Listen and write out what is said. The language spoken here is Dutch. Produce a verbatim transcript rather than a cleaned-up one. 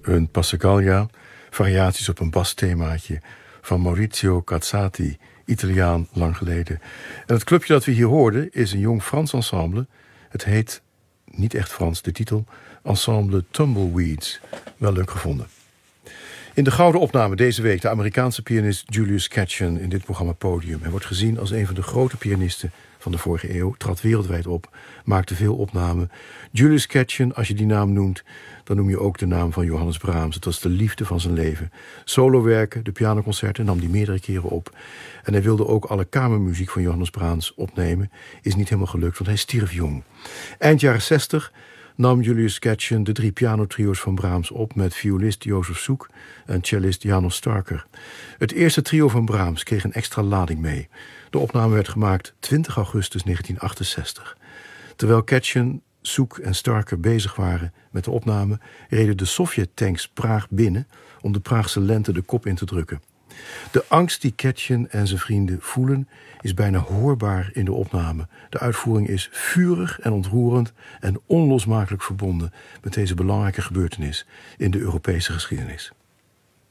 een Passacaglia, variaties op een basthemaatje van Maurizio Cazzati, Italiaan lang geleden. En het clubje dat we hier hoorden is een jong Frans ensemble. Het heet, niet echt Frans, de titel, Ensemble Tumbleweeds. Wel leuk gevonden. In de gouden opname deze week de Amerikaanse pianist Julius Katchen in dit programma Podium. Hij wordt gezien als een van de grote pianisten van de vorige eeuw, trad wereldwijd op, maakte veel opnamen. Julius Katchen, als je die naam noemt, dan noem je ook de naam van Johannes Brahms. Het was de liefde van zijn leven. Solowerken, de pianoconcerten nam hij meerdere keren op. En hij wilde ook alle kamermuziek van Johannes Brahms opnemen. Is niet helemaal gelukt, want hij stierf jong. Eind jaren zestig nam Julius Katchen de drie pianotrio's van Brahms op met violist Jozef Suk en cellist Janos Starker. Het eerste trio van Brahms kreeg een extra lading mee. De opname werd gemaakt twintig augustus negentien achtenzestig. Terwijl Katchen, Suk en Starker bezig waren met de opname, reden de Sovjet-tanks Praag binnen om de Praagse lente de kop in te drukken. De angst die Katchen en zijn vrienden voelen is bijna hoorbaar in de opname. De uitvoering is vurig en ontroerend en onlosmakelijk verbonden met deze belangrijke gebeurtenis in de Europese geschiedenis.